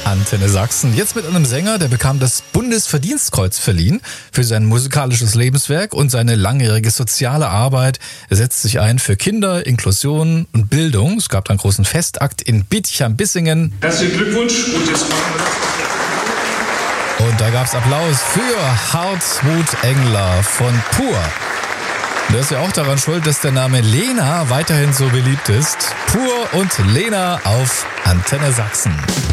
Antenne Sachsen. Jetzt mit einem Sänger, der bekam das Bundesverdienstkreuz verliehen für sein musikalisches Lebenswerk und seine langjährige soziale Arbeit. Er setzt sich ein für Kinder, Inklusion und Bildung. Es gab einen großen Festakt in Bietigheim-Bissingen. Herzlichen Glückwunsch und jetzt machen wir das. Und da gab es Applaus für Hartmut Engler von Pur. Der ist ja auch daran schuld, dass der Name Lena weiterhin so beliebt ist. Pur und Lena auf Antenne Sachsen.